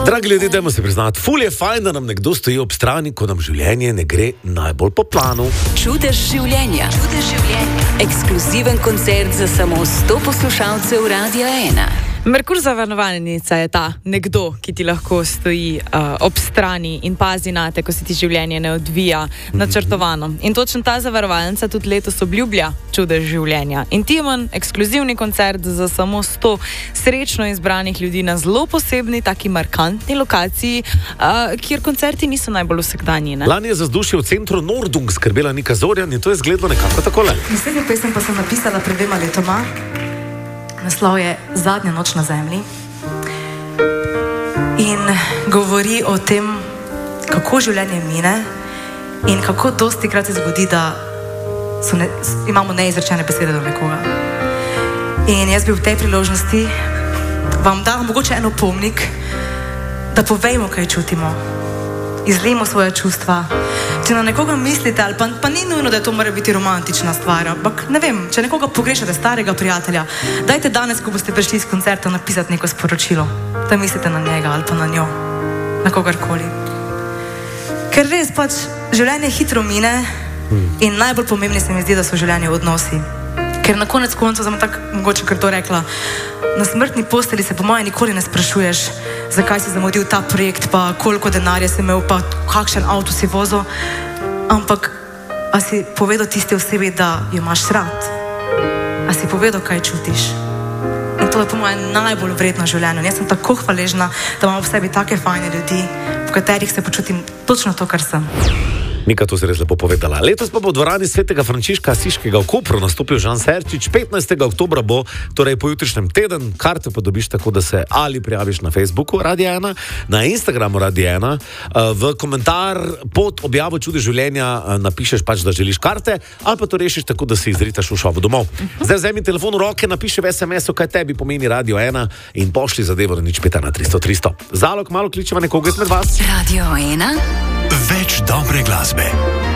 Dragi ljudje, dajmo se priznati, ful je fajn, da nam nekdo stoji ob strani, ko nam življenje ne gre najbolj po planu. Čudež življenja. Ekskluziven koncert za samo 100 poslušalcev Radia 1. Merkur zavarovalnica je ta nekdo, ki ti lahko stoji ob strani in pazi na te, ko se ti življenje ne odvija načrtovano. In točno ta zavarovalnica tudi letos obljublja čudež življenja. Intimen, ekskluzivni koncert za samo 100 srečno izbranih ljudi na zelo posebni, taki markantni lokaciji, kjer koncerti niso najbolj vsakdanji. Lani je za vzdušje v centru Nordung skrbela Nika Zorjan in to je izgledalo nekako takole. Naslednjo pesem pa sem napisala pred 2 letoma. Naslov je Zadnja noč na zemlji in govori o tem, kako življenje mine in kako dosti krat se zgodi, da imamo neizrečene besede do nekoga. In jaz bi v tej priložnosti vam dala mogoče en opomnik, da povejmo, kaj čutimo. Izlijemo svoje čustva. Če na nekoga mislite, ali pa ni nujno, da to mora biti romantična stvar, ampak ne vem, če nekoga pogrešate, starega prijatelja, dajte danes, ko boste prišli iz koncerta, napisati neko sporočilo, da mislite na njega ali pa na njo, na kogarkoli. Ker res pač življenje hitro mine in najbolj pomembni se mi zdi, da so življenje odnosi. Ker na konec koncev, sem tako mogoče kar to rekla, na smrtni posteli se po moje nikoli ne sprašuješ, zakaj si zamudil ta projekt, pa koliko denarja si imel, pa kakšen avto si vozil, ampak a si povedal tiste osebi, da jo imaš rad? A si povedal, kaj čutiš? In to je po moje najbolj vredno življenje. Jaz sem tako hvaležna, da imam v sebi take fajne ljudi, v katerih se počutim točno to, kar sem. Nika, to si res lepo povedala. Letos pa bo v dvorani Svetega Frančiška Asiškega v Kopru nastopil Žan Serčič. 15. oktobra bo, torej pojutrišnjem teden. Karte pa dobiš tako, da se ali prijaviš na Facebooku Radia 1, na Instagramu Radia 1, v komentar pod objavo Čudež življenja napišeš pač, da želiš karte, ali pa to rešiš tako, da si izritaš v šovu domov. Zdaj vzemi telefon v roke, napiši v SMS-u, kaj tebi pomeni Radio 1 in pošli zadevo na 015 300 300. Zalog malo kličeva nekoga izmed vas. Radio 1. Več dobre glasbe.